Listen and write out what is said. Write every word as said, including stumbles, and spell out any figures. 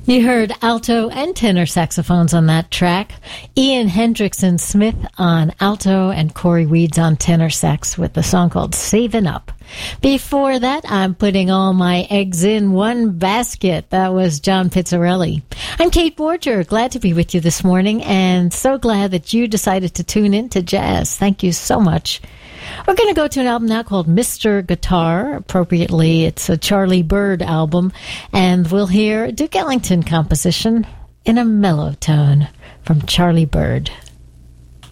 You heard alto and tenor saxophones on that track. Ian Hendrickson Smith on alto and Corey Weeds on tenor sax with the song called Savin' Up. Before that, I'm putting all my eggs in one basket. That was John Pizzarelli. I'm Kate Borger. Glad to be with you this morning, and so glad that you decided to tune in to jazz. Thank you so much. We're going to go to an album now called Mister Guitar. Appropriately, it's a Charlie Byrd album, and we'll hear a Duke Ellington composition in a mellow tone from Charlie Byrd.